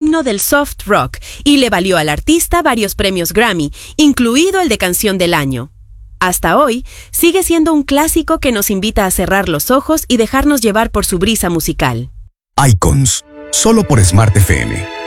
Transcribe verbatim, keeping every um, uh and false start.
himno del soft rock y le valió al artista varios premios Grammy, incluido el de Canción del Año. Hasta hoy, sigue siendo un clásico que nos invita a cerrar los ojos y dejarnos llevar por su brisa musical. Icons, solo por Smart F M.